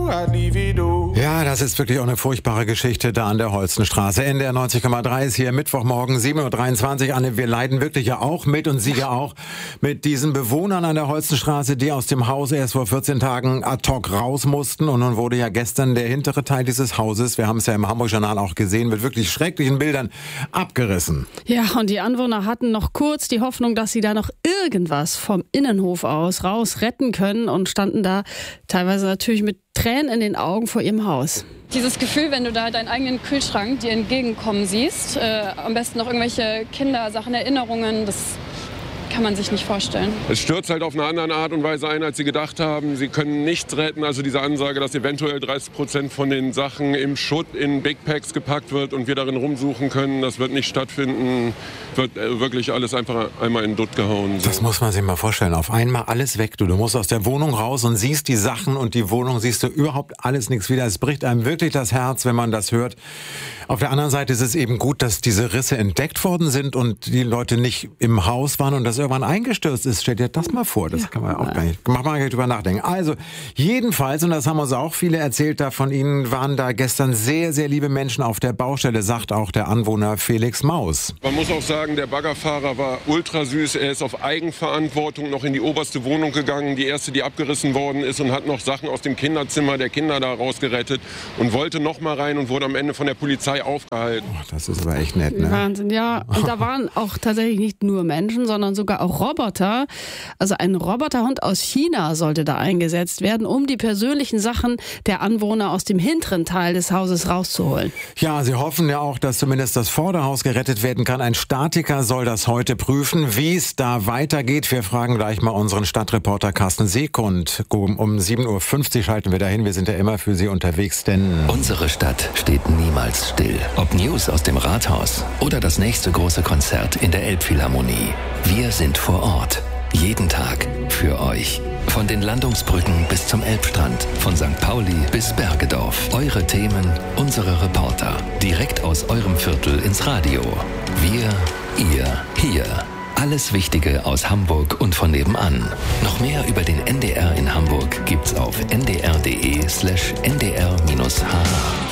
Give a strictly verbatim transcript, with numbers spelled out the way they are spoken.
I'd leave it all. Ja, das ist wirklich auch eine furchtbare Geschichte da an der Holstenstraße. N D R neunzig Komma drei ist hier Mittwochmorgen sieben Uhr dreiundzwanzig. Anne, wir leiden wirklich ja auch mit und Sie ja auch mit diesen Bewohnern an der Holstenstraße, die aus dem Haus erst vor vierzehn Tagen ad hoc raus mussten. Und nun wurde ja gestern der hintere Teil dieses Hauses, wir haben es ja im Hamburg-Journal auch gesehen, mit wirklich schrecklichen Bildern abgerissen. Ja, und die Anwohner hatten noch kurz die Hoffnung, dass sie da noch irgendwas vom Innenhof aus raus retten können und standen da teilweise natürlich mit Tränen in den Augen vor ihrem Haus. Dieses Gefühl, wenn du da deinen eigenen Kühlschrank dir entgegenkommen siehst, äh, am besten noch irgendwelche Kindersachen, Erinnerungen, das kann man sich nicht vorstellen. Es stürzt halt auf eine andere Art und Weise ein, als sie gedacht haben. Sie können nichts retten. Also diese Ansage, dass eventuell dreißig Prozent von den Sachen im Schutt in Big Packs gepackt wird und wir darin rumsuchen können, das wird nicht stattfinden. Wird wirklich alles einfach einmal in den Dutt gehauen. So. Das muss man sich mal vorstellen. Auf einmal alles weg. Du, du musst aus der Wohnung raus und siehst die Sachen und die Wohnung, siehst du überhaupt alles nichts wieder. Es bricht einem wirklich das Herz, wenn man das hört. Auf der anderen Seite ist es eben gut, dass diese Risse entdeckt worden sind und die Leute nicht im Haus waren und das irgendwann eingestürzt ist. Stell dir das mal vor. Das kann man auch gar nicht, mach mal gar nicht drüber nachdenken. Also, jedenfalls, und das haben uns auch viele erzählt, da von Ihnen waren da gestern sehr, sehr liebe Menschen auf der Baustelle, sagt auch der Anwohner Felix Maus. Man muss auch sagen, der Baggerfahrer war ultra süß. Er ist auf Eigenverantwortung noch in die oberste Wohnung gegangen, die erste, die abgerissen worden ist, und hat noch Sachen aus dem Kinderzimmer der Kinder da rausgerettet und wollte noch mal rein und wurde am Ende von der Polizei aufgehalten. Oh, das ist aber echt nett, ne? Wahnsinn, ja. Und da waren auch tatsächlich nicht nur Menschen, sondern sogar auch Roboter. Also ein Roboterhund aus China sollte da eingesetzt werden, um die persönlichen Sachen der Anwohner aus dem hinteren Teil des Hauses rauszuholen. Ja, sie hoffen ja auch, dass zumindest das Vorderhaus gerettet werden kann. Ein Statiker soll das heute prüfen, wie es da weitergeht. Wir fragen gleich mal unseren Stadtreporter Carsten Seekund. Um sieben Uhr fünfzig schalten wir dahin. Wir sind ja immer für Sie unterwegs, denn unsere Stadt steht niemals still. Ob News aus dem Rathaus oder das nächste große Konzert in der Elbphilharmonie. Wir sind vor Ort. Jeden Tag für euch. Von den Landungsbrücken bis zum Elbstrand, von Sankt Pauli bis Bergedorf. Eure Themen, unsere Reporter. Direkt aus eurem Viertel ins Radio. Wir, ihr, hier. Alles Wichtige aus Hamburg und von nebenan. Noch mehr über den N D R in Hamburg gibt's auf n d r punkt d e slash n d r minus h h.